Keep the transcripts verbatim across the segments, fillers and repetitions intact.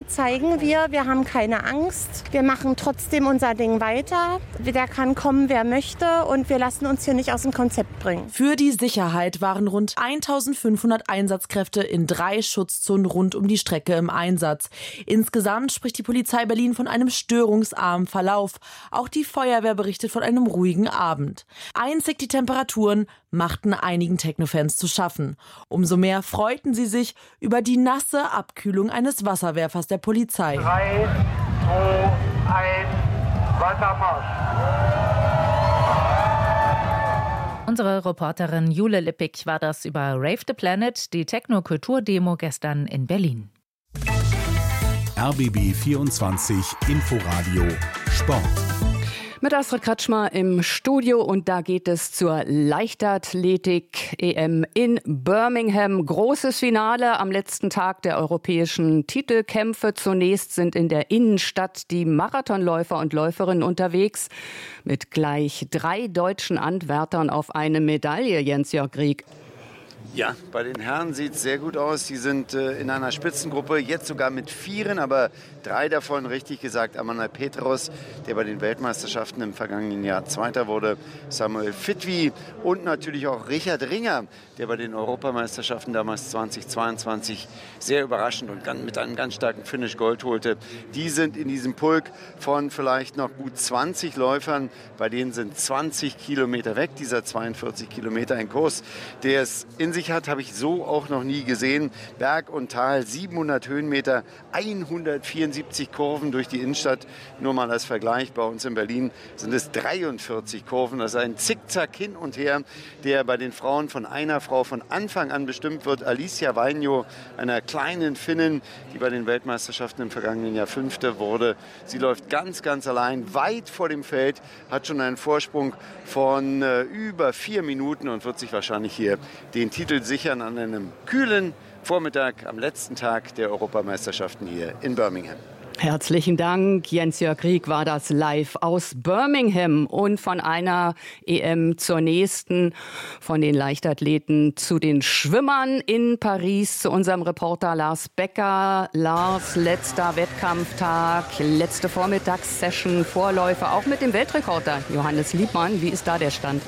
zeigen wir, wir haben keine Angst. Wir machen trotzdem unser Ding weiter. Der kann kommen, wer möchte. Und wir lassen uns hier nicht aus dem Konzept bringen. Für die Sicherheit waren rund eintausendfünfhundert Einsatzkräfte in drei Schutzzonen rund um die Strecke im Einsatz. Insgesamt spricht die Polizei Berlin von einem störungsarmen Verlauf. Auch die Feuerwehr berichtet von einem ruhigen Abend. Einzig die Temperaturen machten einigen Techno-Fans zu schaffen. Umso mehr freuten sie sich über die nasse Abkühlung eines Wasserwerfers der Polizei. drei, zwei, eins, Wassermarsch. Unsere Reporterin Jule Lippig war das über Rave the Planet, die Techno-Kultur-Demo gestern in Berlin. R B B vierundzwanzig Inforadio Sport. Mit Astrid Kretschmer im Studio und da geht es zur Leichtathletik-E M in Birmingham. Großes Finale am letzten Tag der europäischen Titelkämpfe. Zunächst sind in der Innenstadt die Marathonläufer und Läuferinnen unterwegs mit gleich drei deutschen Anwärtern auf eine Medaille, Jens-Jörg Grieg. Ja, bei den Herren sieht es sehr gut aus. Die sind äh, in einer Spitzengruppe, jetzt sogar mit Vieren, aber drei davon, richtig gesagt, Amanal Petros, der bei den Weltmeisterschaften im vergangenen Jahr Zweiter wurde, Samuel Fitwi und natürlich auch Richard Ringer, der bei den Europameisterschaften damals zweitausendzweiundzwanzig sehr überraschend und mit einem ganz starken Finish Gold holte. Die sind in diesem Pulk von vielleicht noch gut zwanzig Läufern. Bei denen sind zwanzig Kilometer weg, dieser zweiundvierzig Kilometer, ein Kurs, der es in sich hat, habe ich so auch noch nie gesehen. Berg und Tal, siebenhundert Höhenmeter, hundertvierundsiebzig Kurven durch die Innenstadt. Nur mal als Vergleich, bei uns in Berlin sind es dreiundvierzig Kurven. Das ist ein Zickzack hin und her, der bei den Frauen von einer Frau von Anfang an bestimmt wird. Alicia Vainio, einer kleinen Finnin, die bei den Weltmeisterschaften im vergangenen Jahr Fünfte wurde. Sie läuft ganz, ganz allein, weit vor dem Feld, hat schon einen Vorsprung von äh, über vier Minuten und wird sich wahrscheinlich hier den Titel sichern an einem kühlen Vormittag am letzten Tag der Europameisterschaften hier in Birmingham. Herzlichen Dank. Jens-Jörg Grieg war das live aus Birmingham und von einer E M zur nächsten, von den Leichtathleten zu den Schwimmern in Paris, zu unserem Reporter Lars Becker. Lars, letzter Wettkampftag, letzte Vormittagssession, Vorläufe, auch mit dem Weltrekorder Johannes Liebmann. Wie ist da der Stand?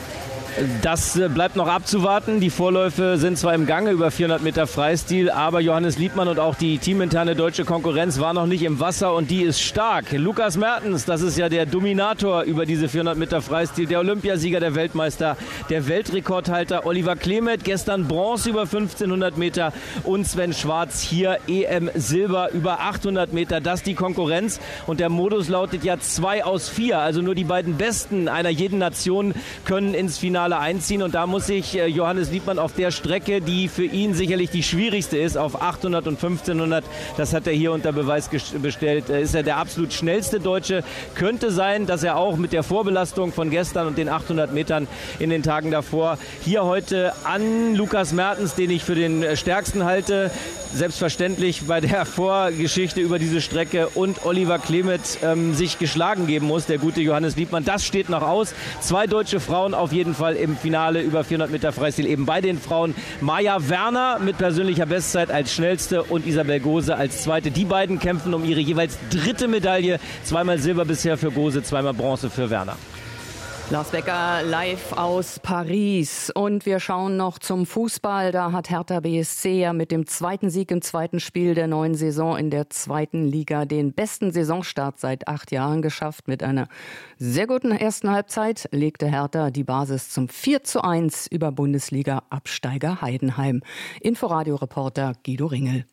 Das bleibt noch abzuwarten. Die Vorläufe sind zwar im Gange über vierhundert Meter Freistil, aber Johannes Liebmann und auch die teaminterne deutsche Konkurrenz war noch nicht im Wasser und die ist stark. Lukas Mertens, das ist ja der Dominator über diese vierhundert Meter Freistil, der Olympiasieger, der Weltmeister, der Weltrekordhalter Oliver Klemet, gestern Bronze über fünfzehnhundert Meter und Sven Schwarz hier E M Silber über achthundert Meter. Das ist die Konkurrenz und der Modus lautet ja zwei aus vier, also nur die beiden Besten einer jeden Nation können ins Finale einziehen und da muss sich Johannes Liebmann auf der Strecke, die für ihn sicherlich die schwierigste ist, auf achthundert und fünfzehnhundert, das hat er hier unter Beweis gestellt, ist er der absolut schnellste Deutsche. Könnte sein, dass er auch mit der Vorbelastung von gestern und den achthundert Metern in den Tagen davor hier heute an Lukas Mertens, den ich für den stärksten halte, selbstverständlich bei der Vorgeschichte über diese Strecke und Oliver Klemet ähm, sich geschlagen geben muss, der gute Johannes Liebmann. Das steht noch aus. Zwei deutsche Frauen auf jeden Fall im Finale über vierhundert Meter Freistil. Eben bei den Frauen Maja Werner mit persönlicher Bestzeit als schnellste und Isabel Gose als zweite. Die beiden kämpfen um ihre jeweils dritte Medaille. Zweimal Silber bisher für Gose, zweimal Bronze für Werner. Lars Becker live aus Paris. Und wir schauen noch zum Fußball. Da hat Hertha B S C ja mit dem zweiten Sieg im zweiten Spiel der neuen Saison in der zweiten Liga den besten Saisonstart seit acht Jahren geschafft. Mit einer sehr guten ersten Halbzeit legte Hertha die Basis zum vier zu eins über Bundesliga-Absteiger Heidenheim. Inforadio-Reporter Guido Ringel.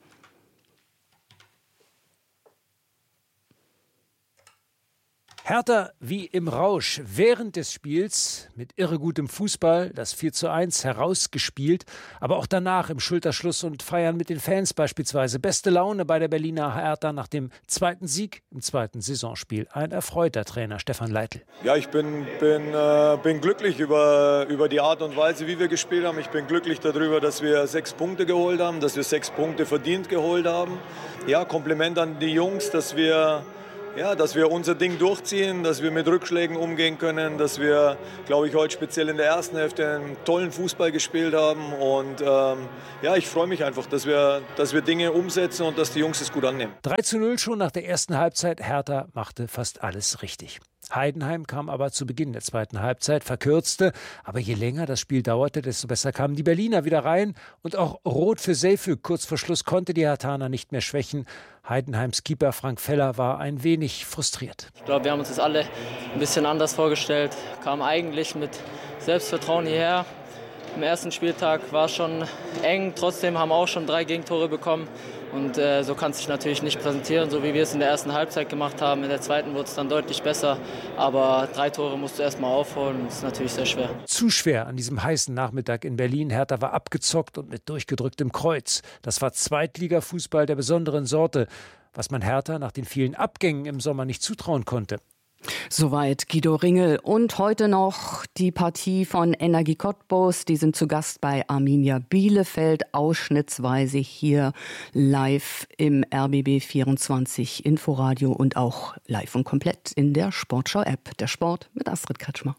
Hertha wie im Rausch während des Spiels mit irre gutem Fußball, das vier zu eins herausgespielt, aber auch danach im Schulterschluss und Feiern mit den Fans beispielsweise. Beste Laune bei der Berliner Hertha nach dem zweiten Sieg im zweiten Saisonspiel. Ein erfreuter Trainer Stefan Leitl. Ja, ich bin, bin, äh, bin glücklich über, über die Art und Weise, wie wir gespielt haben. Ich bin glücklich darüber, dass wir sechs Punkte geholt haben, dass wir sechs Punkte verdient geholt haben. Ja, Kompliment an die Jungs, dass wir ja, dass wir unser Ding durchziehen, dass wir mit Rückschlägen umgehen können, dass wir, glaube ich, heute speziell in der ersten Hälfte einen tollen Fußball gespielt haben. Und ähm, ja, ich freue mich einfach, dass wir, dass wir Dinge umsetzen und dass die Jungs es gut annehmen. drei zu null schon nach der ersten Halbzeit. Hertha machte fast alles richtig. Heidenheim kam aber zu Beginn der zweiten Halbzeit, verkürzte. Aber je länger das Spiel dauerte, desto besser kamen die Berliner wieder rein. Und auch Rot für Seyfö kurz vor Schluss konnte die Herthaner nicht mehr schwächen. Heidenheims Keeper Frank Feller war ein wenig frustriert. Ich glaube, wir haben uns das alle ein bisschen anders vorgestellt. Kamen eigentlich mit Selbstvertrauen hierher. Am ersten Spieltag war es schon eng. Trotzdem haben wir auch schon drei Gegentore bekommen. Und äh, so kann es sich natürlich nicht präsentieren, so wie wir es in der ersten Halbzeit gemacht haben. In der zweiten wurde es dann deutlich besser. Aber drei Tore musst du erst mal aufholen. Das ist natürlich sehr schwer. Zu schwer an diesem heißen Nachmittag in Berlin. Hertha war abgezockt und mit durchgedrücktem Kreuz. Das war Zweitligafußball der besonderen Sorte, was man Hertha nach den vielen Abgängen im Sommer nicht zutrauen konnte. Soweit Guido Ringel. Und heute noch die Partie von Energie Cottbus. Die sind zu Gast bei Arminia Bielefeld, ausschnittsweise hier live im R B B vierundzwanzig Inforadio und auch live und komplett in der Sportschau-App. Der Sport mit Astrid Kretschmer.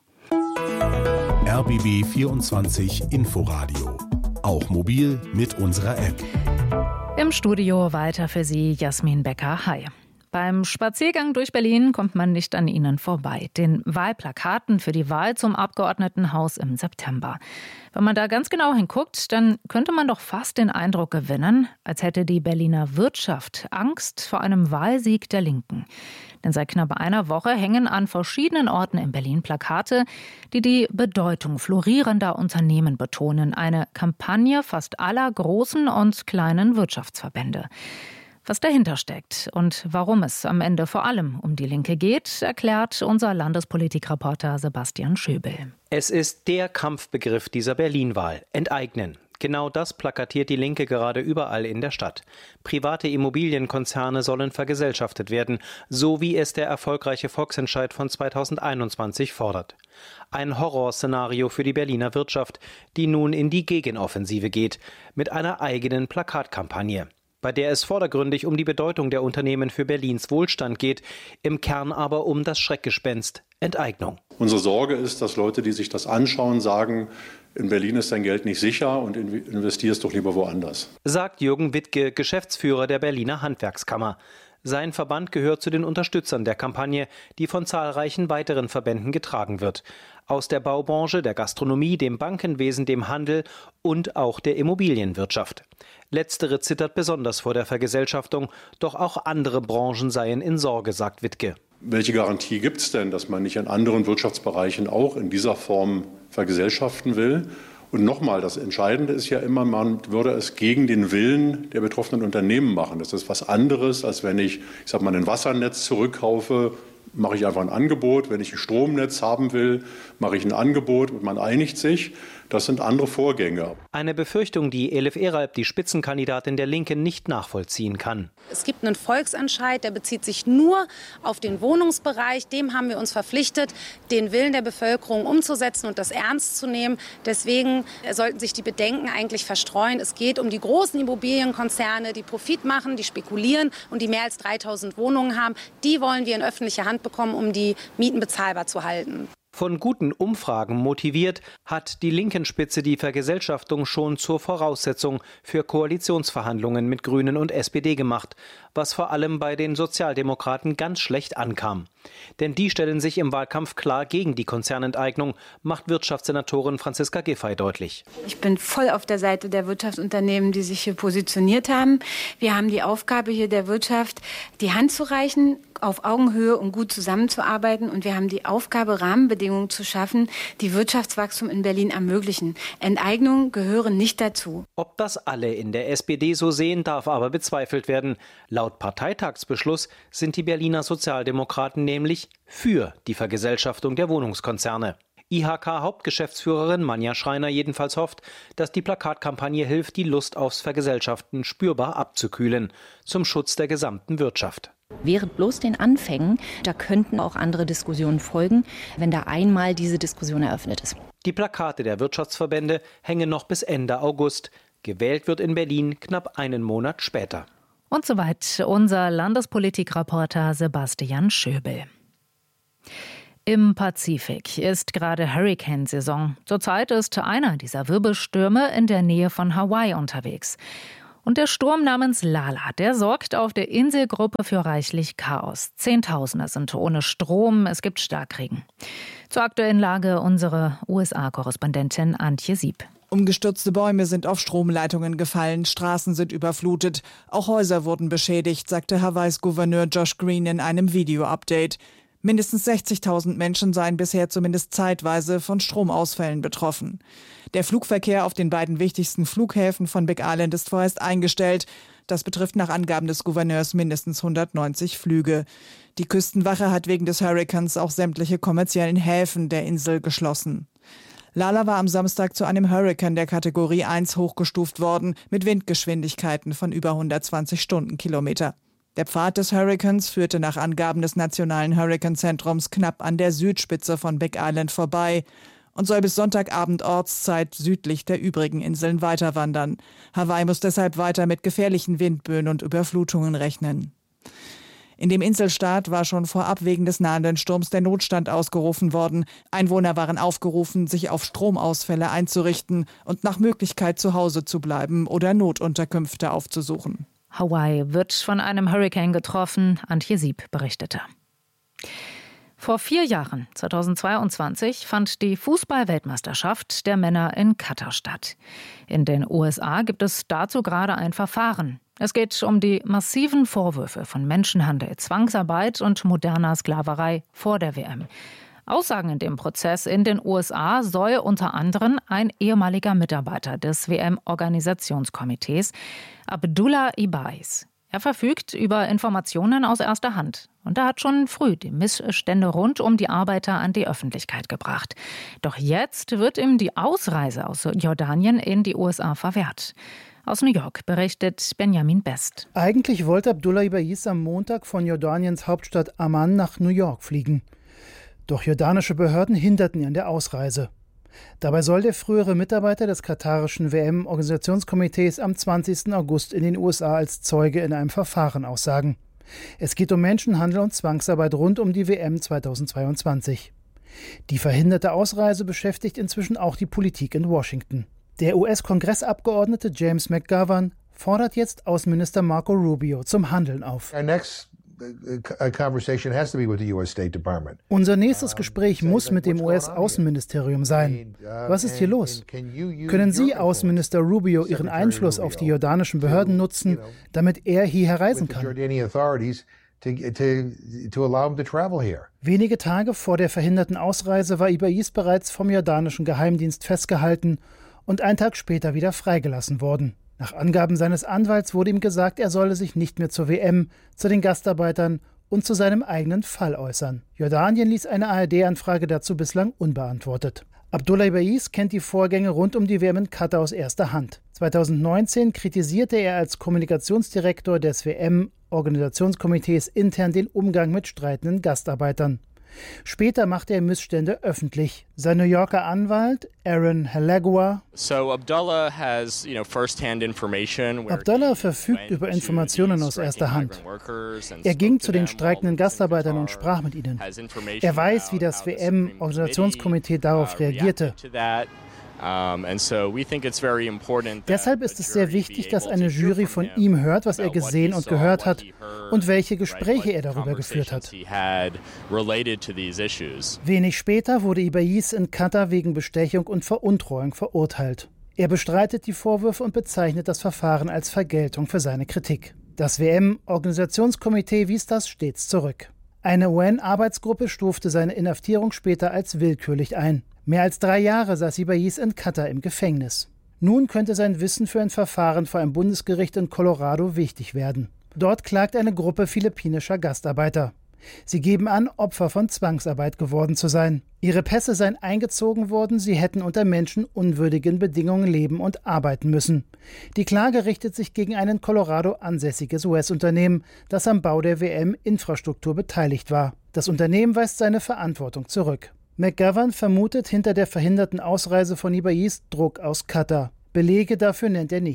R B B vierundzwanzig Inforadio. Auch mobil mit unserer App. Im Studio weiter für Sie Jasmin Becker. Hi. Beim Spaziergang durch Berlin kommt man nicht an ihnen vorbei. Den Wahlplakaten für die Wahl zum Abgeordnetenhaus im September. Wenn man da ganz genau hinguckt, dann könnte man doch fast den Eindruck gewinnen, als hätte die Berliner Wirtschaft Angst vor einem Wahlsieg der Linken. Denn seit knapp einer Woche hängen an verschiedenen Orten in Berlin Plakate, die die Bedeutung florierender Unternehmen betonen. Eine Kampagne fast aller großen und kleinen Wirtschaftsverbände. Was dahinter steckt und warum es am Ende vor allem um die Linke geht, erklärt unser Landespolitikreporter Sebastian Schöbel. Es ist der Kampfbegriff dieser Berlin-Wahl: Enteignen. Genau das plakatiert die Linke gerade überall in der Stadt. Private Immobilienkonzerne sollen vergesellschaftet werden, so wie es der erfolgreiche Volksentscheid von zweitausendeinundzwanzig fordert. Ein Horrorszenario für die Berliner Wirtschaft, die nun in die Gegenoffensive geht, mit einer eigenen Plakatkampagne, bei der es vordergründig um die Bedeutung der Unternehmen für Berlins Wohlstand geht, im Kern aber um das Schreckgespenst Enteignung. Unsere Sorge ist, dass Leute, die sich das anschauen, sagen, in Berlin ist dein Geld nicht sicher und investierst doch lieber woanders. Sagt Jürgen Wittke, Geschäftsführer der Berliner Handwerkskammer. Sein Verband gehört zu den Unterstützern der Kampagne, die von zahlreichen weiteren Verbänden getragen wird. Aus der Baubranche, der Gastronomie, dem Bankenwesen, dem Handel und auch der Immobilienwirtschaft. Letztere zittert besonders vor der Vergesellschaftung, doch auch andere Branchen seien in Sorge, sagt Wittke. Welche Garantie gibt es denn, dass man nicht in anderen Wirtschaftsbereichen auch in dieser Form vergesellschaften will? Und nochmal, das Entscheidende ist ja immer, man würde es gegen den Willen der betroffenen Unternehmen machen. Das ist was anderes, als wenn ich, ich sag mal, ein Wassernetz zurückkaufe, mache ich einfach ein Angebot. Wenn ich ein Stromnetz haben will, mache ich ein Angebot und man einigt sich. Das sind andere Vorgänge. Eine Befürchtung, die Elif Eralp, die Spitzenkandidatin der Linken, nicht nachvollziehen kann. Es gibt einen Volksentscheid, der bezieht sich nur auf den Wohnungsbereich. Dem haben wir uns verpflichtet, den Willen der Bevölkerung umzusetzen und das ernst zu nehmen. Deswegen sollten sich die Bedenken eigentlich verstreuen. Es geht um die großen Immobilienkonzerne, die Profit machen, die spekulieren und die mehr als dreitausend Wohnungen haben. Die wollen wir in öffentliche Hand bekommen, um die Mieten bezahlbar zu halten. Von guten Umfragen motiviert, hat die Linkenspitze die Vergesellschaftung schon zur Voraussetzung für Koalitionsverhandlungen mit Grünen und S P D gemacht, was vor allem bei den Sozialdemokraten ganz schlecht ankam. Denn die stellen sich im Wahlkampf klar gegen die Konzernenteignung, macht Wirtschaftssenatorin Franziska Giffey deutlich. Ich bin voll auf der Seite der Wirtschaftsunternehmen, die sich hier positioniert haben. Wir haben die Aufgabe, hier der Wirtschaft die Hand zu reichen, auf Augenhöhe und gut zusammenzuarbeiten. Und wir haben die Aufgabe, Rahmenbedingungen zu schaffen, die Wirtschaftswachstum in Berlin ermöglichen. Enteignungen gehören nicht dazu. Ob das alle in der S P D so sehen, darf aber bezweifelt werden. Laut Parteitagsbeschluss sind die Berliner Sozialdemokraten nämlich für die Vergesellschaftung der Wohnungskonzerne. I H K-Hauptgeschäftsführerin Manja Schreiner jedenfalls hofft, dass die Plakatkampagne hilft, die Lust aufs Vergesellschaften spürbar abzukühlen, zum Schutz der gesamten Wirtschaft. Während bloß den Anfängen, da könnten auch andere Diskussionen folgen, wenn da einmal diese Diskussion eröffnet ist. Die Plakate der Wirtschaftsverbände hängen noch bis Ende August. Gewählt wird in Berlin knapp einen Monat später. Und soweit unser Landespolitikreporter Sebastian Schöbel. Im Pazifik ist gerade Hurrikansaison. Zurzeit ist einer dieser Wirbelstürme in der Nähe von Hawaii unterwegs. Und der Sturm namens Lala, der sorgt auf der Inselgruppe für reichlich Chaos. Zehntausende sind ohne Strom, es gibt Starkregen. Zur aktuellen Lage unsere U S A-Korrespondentin Antje Sieb. Umgestürzte Bäume sind auf Stromleitungen gefallen, Straßen sind überflutet, auch Häuser wurden beschädigt, sagte Hawaiis Gouverneur Josh Green in einem Video-Update. Mindestens sechzigtausend Menschen seien bisher zumindest zeitweise von Stromausfällen betroffen. Der Flugverkehr auf den beiden wichtigsten Flughäfen von Big Island ist vorerst eingestellt. Das betrifft nach Angaben des Gouverneurs mindestens hundertneunzig Flüge. Die Küstenwache hat wegen des Hurrikans auch sämtliche kommerziellen Häfen der Insel geschlossen. Lala war am Samstag zu einem Hurrikan der Kategorie eins hochgestuft worden, mit Windgeschwindigkeiten von über hundertzwanzig Stundenkilometer. Der Pfad des Hurrikans führte nach Angaben des Nationalen Hurrikanzentrums knapp an der Südspitze von Big Island vorbei und soll bis Sonntagabend Ortszeit südlich der übrigen Inseln weiterwandern. Hawaii muss deshalb weiter mit gefährlichen Windböen und Überflutungen rechnen. In dem Inselstaat war schon vorab wegen des nahenden Sturms der Notstand ausgerufen worden. Einwohner waren aufgerufen, sich auf Stromausfälle einzurichten und nach Möglichkeit zu Hause zu bleiben oder Notunterkünfte aufzusuchen. Hawaii wird von einem Hurrikan getroffen, Antje Sieb berichtete. Vor vier Jahren, zweitausendzweiundzwanzig, fand die Fußball-Weltmeisterschaft der Männer in Katar statt. In den U S A gibt es dazu gerade ein Verfahren. Es geht um die massiven Vorwürfe von Menschenhandel, Zwangsarbeit und moderner Sklaverei vor der W M. Aussagen in dem Prozess in den U S A soll unter anderem ein ehemaliger Mitarbeiter des W M-Organisationskomitees, Abdullah Ibais. Er verfügt über Informationen aus erster Hand. Und er hat schon früh die Missstände rund um die Arbeiter an die Öffentlichkeit gebracht. Doch jetzt wird ihm die Ausreise aus Jordanien in die U S A verwehrt. Aus New York berichtet Benjamin Best. Eigentlich wollte Abdullah Ibais am Montag von Jordaniens Hauptstadt Amman nach New York fliegen. Doch jordanische Behörden hinderten ihn an der Ausreise. Dabei soll der frühere Mitarbeiter des katarischen W M-Organisationskomitees am zwanzigsten August in den U S A als Zeuge in einem Verfahren aussagen. Es geht um Menschenhandel und Zwangsarbeit rund um die W M zweitausendzweiundzwanzig. Die verhinderte Ausreise beschäftigt inzwischen auch die Politik in Washington. Der U S-Kongressabgeordnete James McGovern fordert jetzt Außenminister Marco Rubio zum Handeln auf. Unser nächstes Gespräch muss mit dem U S-Außenministerium sein. Was ist hier los? Können Sie, Außenminister Rubio, Ihren Einfluss auf die jordanischen Behörden nutzen, damit er hierher reisen kann? Wenige Tage vor der verhinderten Ausreise war Ibais bereits vom jordanischen Geheimdienst festgehalten und einen Tag später wieder freigelassen worden. Nach Angaben seines Anwalts wurde ihm gesagt, er solle sich nicht mehr zur W M, zu den Gastarbeitern und zu seinem eigenen Fall äußern. Jordanien ließ eine A R D-Anfrage dazu bislang unbeantwortet. Abdullah Ibais kennt die Vorgänge rund um die W M in Katar aus erster Hand. zweitausendneunzehn kritisierte er als Kommunikationsdirektor des W M-Organisationskomitees intern den Umgang mit streitenden Gastarbeitern. Später machte er Missstände öffentlich. Sein New Yorker Anwalt Aaron Halagua so Abdullah, has, you know, first-hand information Abdullah verfügt über Informationen aus erster Hand. Er ging zu den streikenden Gastarbeitern und sprach mit ihnen. Er weiß, wie das W M-Organisationskomitee darauf reagierte. Deshalb ist es sehr wichtig, dass eine Jury von ihm hört, was er gesehen und gehört hat und welche Gespräche er darüber geführt hat. Wenig später wurde Ibais in Katar wegen Bestechung und Veruntreuung verurteilt. Er bestreitet die Vorwürfe und bezeichnet das Verfahren als Vergeltung für seine Kritik. Das W M-Organisationskomitee wies das stets zurück. Eine U N-Arbeitsgruppe stufte seine Inhaftierung später als willkürlich ein. Mehr als drei Jahre saß Ibais in Katar im Gefängnis. Nun könnte sein Wissen für ein Verfahren vor einem Bundesgericht in Colorado wichtig werden. Dort klagt eine Gruppe philippinischer Gastarbeiter. Sie geben an, Opfer von Zwangsarbeit geworden zu sein. Ihre Pässe seien eingezogen worden, sie hätten unter menschenunwürdigen Bedingungen leben und arbeiten müssen. Die Klage richtet sich gegen ein in Colorado ansässiges U S-Unternehmen, das am Bau der W M-Infrastruktur beteiligt war. Das Unternehmen weist seine Verantwortung zurück. McGovern vermutet hinter der verhinderten Ausreise von Ibais Druck aus Katar. Belege dafür nennt er nicht.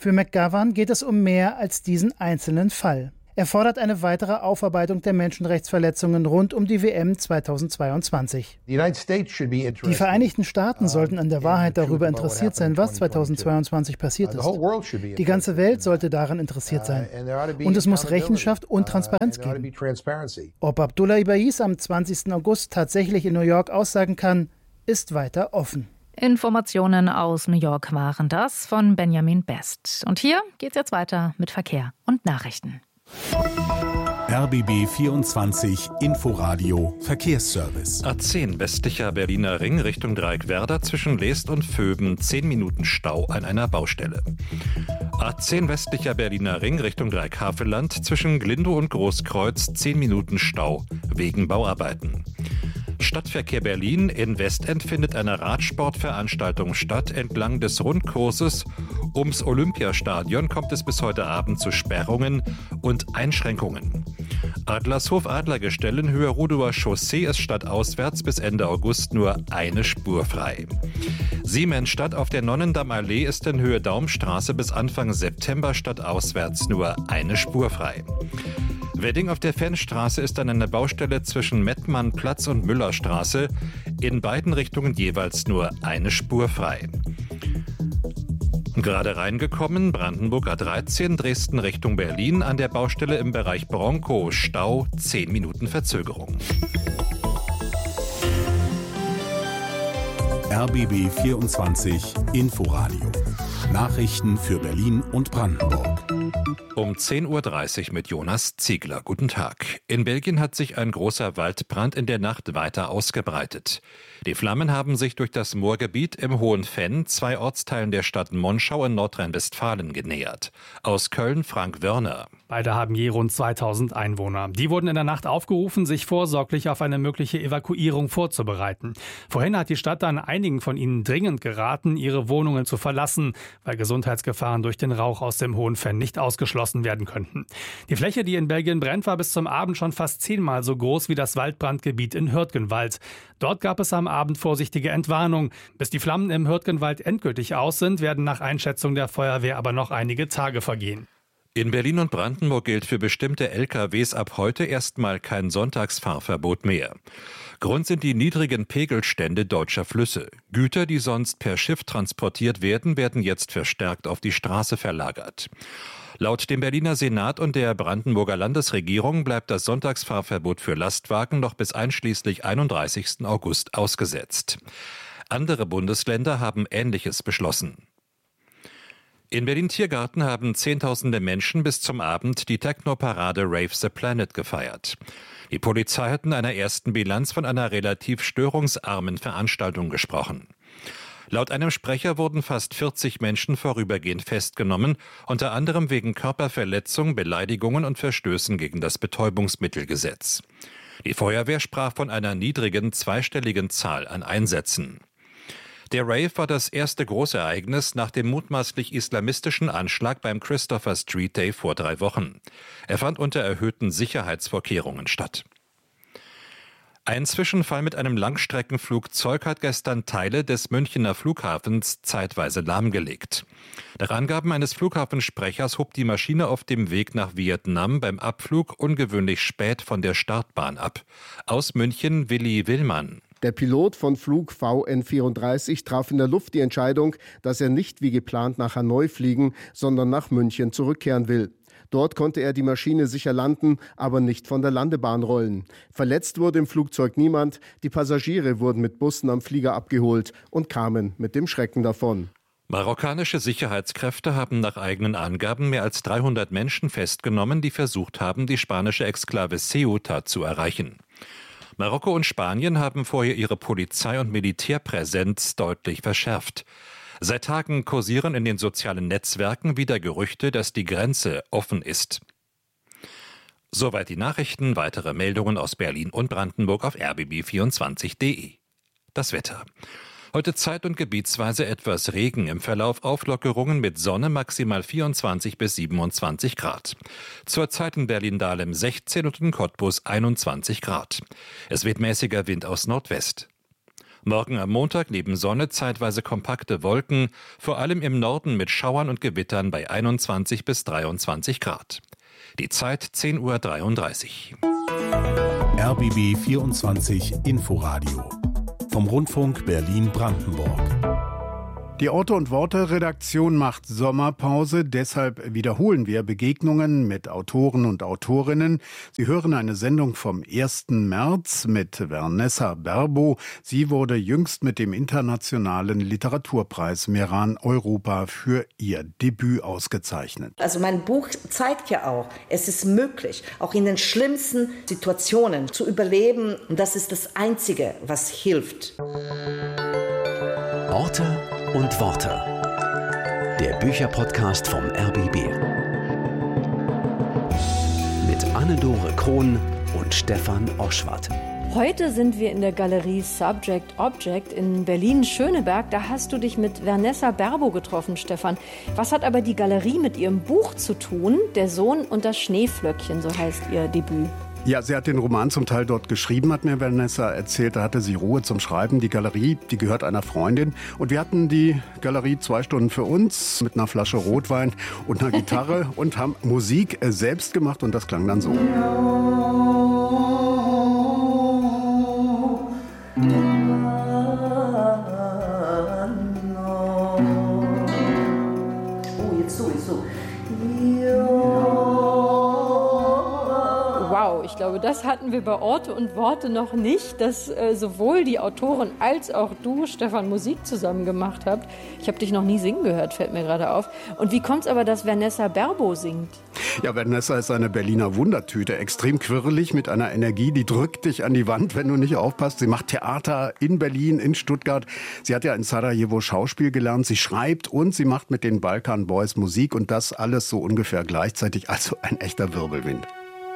Für McGovern geht es um mehr als diesen einzelnen Fall. Er fordert eine weitere Aufarbeitung der Menschenrechtsverletzungen rund um die W M zweitausendzweiundzwanzig. Die Vereinigten Staaten sollten an der Wahrheit darüber interessiert sein, was zweitausendzweiundzwanzig passiert ist. Die ganze Welt sollte daran interessiert sein. Und es muss Rechenschaft und Transparenz geben. Ob Abdullah Ibaiz am zwanzigsten August tatsächlich in New York aussagen kann, ist weiter offen. Informationen aus New York waren das von Benjamin Best. Und hier geht's jetzt weiter mit Verkehr und Nachrichten. R B B vierundzwanzig Inforadio Verkehrsservice. A zehn westlicher Berliner Ring Richtung Dreieckwerder zwischen Leest und Vöben zehn Minuten Stau an einer Baustelle. A zehn westlicher Berliner Ring Richtung Dreieck-Havelland zwischen Glindow und Großkreuz zehn Minuten Stau wegen Bauarbeiten. Stadtverkehr Berlin. In Westend findet eine Radsportveranstaltung statt. Entlang des Rundkurses ums Olympiastadion kommt es bis heute Abend zu Sperrungen und Einschränkungen. Adlershof-Adlergestell in Höhe Rudower Chaussee ist stadtauswärts bis Ende August nur eine Spur frei. Siemensstadt auf der Nonnendammallee ist in Höhe Daumstraße bis Anfang September stadtauswärts nur eine Spur frei. Wedding auf der Fennstraße ist an einer Baustelle zwischen Mettmannplatz und Müllerstraße. In beiden Richtungen jeweils nur eine Spur frei. Gerade reingekommen, Brandenburg A dreizehn, Dresden Richtung Berlin, an der Baustelle im Bereich Bronkow, Stau, zehn Minuten Verzögerung. R B B vierundzwanzig Inforadio. Nachrichten für Berlin und Brandenburg. Um zehn Uhr dreißig mit Jonas Ziegler. Guten Tag. In Belgien hat sich ein großer Waldbrand in der Nacht weiter ausgebreitet. Die Flammen haben sich durch das Moorgebiet im Hohen Fenn, zwei Ortsteilen der Stadt Monschau in Nordrhein-Westfalen, genähert. Aus Köln Frank Wörner. Beide haben je rund zweitausend Einwohner. Die wurden in der Nacht aufgerufen, sich vorsorglich auf eine mögliche Evakuierung vorzubereiten. Vorhin hat die Stadt dann einigen von ihnen dringend geraten, ihre Wohnungen zu verlassen, weil Gesundheitsgefahren durch den Rauch aus dem Hohen Fenn nicht ausgeschlossen werden könnten. Die Fläche, die in Belgien brennt, war bis zum Abend schon fast zehnmal so groß wie das Waldbrandgebiet in Hürtgenwald. Dort gab es am Abend vorsichtige Entwarnung. Bis die Flammen im Hürtgenwald endgültig aus sind, werden nach Einschätzung der Feuerwehr aber noch einige Tage vergehen. In Berlin und Brandenburg gilt für bestimmte L K Ws ab heute erstmal kein Sonntagsfahrverbot mehr. Grund sind die niedrigen Pegelstände deutscher Flüsse. Güter, die sonst per Schiff transportiert werden, werden jetzt verstärkt auf die Straße verlagert. Laut dem Berliner Senat und der Brandenburger Landesregierung bleibt das Sonntagsfahrverbot für Lastwagen noch bis einschließlich einunddreißigsten August ausgesetzt. Andere Bundesländer haben Ähnliches beschlossen. In Berlin-Tiergarten haben Zehntausende Menschen bis zum Abend die Techno-Parade Rave the Planet gefeiert. Die Polizei hat in einer ersten Bilanz von einer relativ störungsarmen Veranstaltung gesprochen. Laut einem Sprecher wurden fast vierzig Menschen vorübergehend festgenommen, unter anderem wegen Körperverletzung, Beleidigungen und Verstößen gegen das Betäubungsmittelgesetz. Die Feuerwehr sprach von einer niedrigen zweistelligen Zahl an Einsätzen. Der Rave war das erste Großereignis nach dem mutmaßlich islamistischen Anschlag beim Christopher Street Day vor drei Wochen. Er fand unter erhöhten Sicherheitsvorkehrungen statt. Ein Zwischenfall mit einem Langstreckenflugzeug hat gestern Teile des Münchener Flughafens zeitweise lahmgelegt. Nach Angaben eines Flughafensprechers hob die Maschine auf dem Weg nach Vietnam beim Abflug ungewöhnlich spät von der Startbahn ab. Aus München Willi Willmann. Der Pilot von Flug V N vierunddreißig traf in der Luft die Entscheidung, dass er nicht wie geplant nach Hanoi fliegen, sondern nach München zurückkehren will. Dort konnte er die Maschine sicher landen, aber nicht von der Landebahn rollen. Verletzt wurde im Flugzeug niemand. Die Passagiere wurden mit Bussen am Flieger abgeholt und kamen mit dem Schrecken davon. Marokkanische Sicherheitskräfte haben nach eigenen Angaben mehr als dreihundert Menschen festgenommen, die versucht haben, die spanische Exklave Ceuta zu erreichen. Marokko und Spanien haben vorher ihre Polizei- und Militärpräsenz deutlich verschärft. Seit Tagen kursieren in den sozialen Netzwerken wieder Gerüchte, dass die Grenze offen ist. Soweit die Nachrichten. Weitere Meldungen aus Berlin und Brandenburg auf r b b vierundzwanzig punkt d e. Das Wetter. Heute zeit- und gebietsweise etwas Regen, im Verlauf Auflockerungen mit Sonne, maximal vierundzwanzig bis siebenundzwanzig Grad. Zurzeit in Berlin-Dahlem sechzehn und in Cottbus einundzwanzig Grad. Es weht mäßiger Wind aus Nordwest. Morgen am Montag neben Sonne zeitweise kompakte Wolken, vor allem im Norden mit Schauern und Gewittern bei einundzwanzig bis dreiundzwanzig Grad. Die Zeit zehn Uhr dreiunddreißig. R B B vierundzwanzig Inforadio vom Rundfunk Berlin-Brandenburg. Die Orte und Worte-Redaktion macht Sommerpause, deshalb wiederholen wir Begegnungen mit Autoren und Autorinnen. Sie hören eine Sendung vom ersten März mit Vanessa Berbo. Sie wurde jüngst mit dem internationalen Literaturpreis Meran Europa für ihr Debüt ausgezeichnet. Also mein Buch zeigt ja auch, es ist möglich, auch in den schlimmsten Situationen zu überleben. Und das ist das Einzige, was hilft. Orte und Worte. Der Bücherpodcast vom R B B. Mit Anne-Dore Krohn und Stefan Oschwart. Heute sind wir in der Galerie Subject Object in Berlin-Schöneberg. Da hast du dich mit Vanessa Berbo getroffen, Stefan. Was hat aber die Galerie mit ihrem Buch zu tun? Der Sohn und das Schneeflöckchen, so heißt ihr Debüt. Ja, sie hat den Roman zum Teil dort geschrieben, hat mir Vanessa erzählt. Da hatte sie Ruhe zum Schreiben. Die Galerie, die gehört einer Freundin. Und wir hatten die Galerie zwei Stunden für uns mit einer Flasche Rotwein und einer Gitarre und haben Musik selbst gemacht. Und das klang dann so. Oh, jetzt so, jetzt so. Wow, ich glaube, das hatten wir bei Orte und Worte noch nicht, dass äh, sowohl die Autorin als auch du, Stefan, Musik zusammen gemacht habt. Ich habe dich noch nie singen gehört, fällt mir gerade auf. Und wie kommt es aber, dass Vanessa Berbo singt? Ja, Vanessa ist eine Berliner Wundertüte, extrem quirlig mit einer Energie, die drückt dich an die Wand, wenn du nicht aufpasst. Sie macht Theater in Berlin, in Stuttgart. Sie hat ja in Sarajevo Schauspiel gelernt. Sie schreibt und sie macht mit den Balkan Boys Musik und das alles so ungefähr gleichzeitig. Also ein echter Wirbelwind.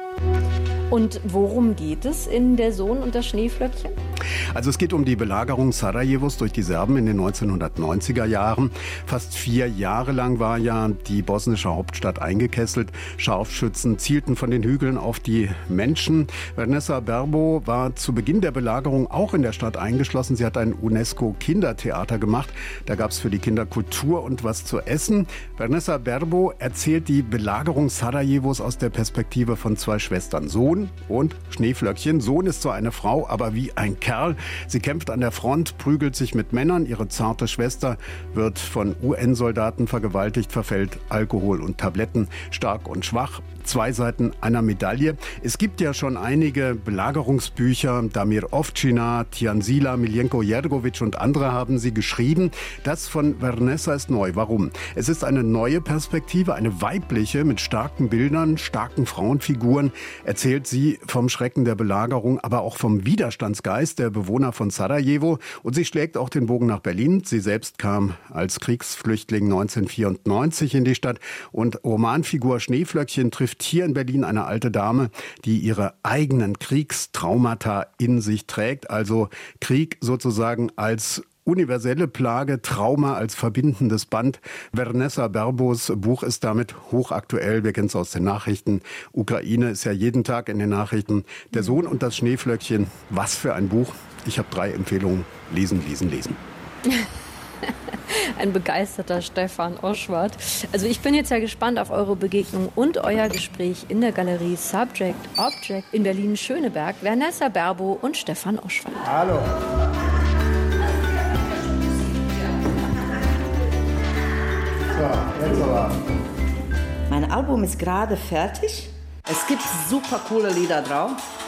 Und worum geht es in Der Sohn und das Schneeflöckchen? Also es geht um die Belagerung Sarajevos durch die Serben in den neunzehnhundertneunziger Jahren. Fast vier Jahre lang war ja die bosnische Hauptstadt eingekesselt. Scharfschützen zielten von den Hügeln auf die Menschen. Vanessa Berbo war zu Beginn der Belagerung auch in der Stadt eingeschlossen. Sie hat ein UNESCO-Kindertheater gemacht. Da gab es für die Kinder Kultur und was zu essen. Vanessa Berbo erzählt die Belagerung Sarajevos aus der Perspektive von zwei Schwestern. Sohn und Schneeflöckchen. Sohn ist so eine Frau, aber wie ein Kerl. Sie kämpft an der Front, prügelt sich mit Männern. Ihre zarte Schwester wird von U N-Soldaten vergewaltigt, verfällt Alkohol und Tabletten. Stark und schwach. Zwei Seiten einer Medaille. Es gibt ja schon einige Belagerungsbücher. Damir Ovčina, Tiansila, Miljenko Jergovic und andere haben sie geschrieben. Das von Vanessa ist neu. Warum? Es ist eine neue Perspektive, eine weibliche mit starken Bildern, starken Frauenfiguren. Erzählt sie vom Schrecken der Belagerung, aber auch vom Widerstandsgeist der Bewohner von Sarajevo. Und sie schlägt auch den Bogen nach Berlin. Sie selbst kam als Kriegsflüchtling neunzehnhundertvierundneunzig in die Stadt. Und Romanfigur Schneeflöckchen trifft hier in Berlin eine alte Dame, die ihre eigenen Kriegstraumata in sich trägt. Also Krieg sozusagen als universelle Plage, Trauma als verbindendes Band. Vanessa Berbos Buch ist damit hochaktuell. Wir kennen es aus den Nachrichten. Ukraine ist ja jeden Tag in den Nachrichten. Der Sohn und das Schneeflöckchen. Was für ein Buch. Ich habe drei Empfehlungen. Lesen, lesen, lesen. Ein begeisterter Stefan Oschwart. Also ich bin jetzt ja gespannt auf eure Begegnung und euer Gespräch in der Galerie Subject Object in Berlin-Schöneberg. Vanessa Berbo und Stefan Oschwart. Hallo. So, jetzt aber. Mein Album ist gerade fertig. Es gibt super coole Lieder drauf.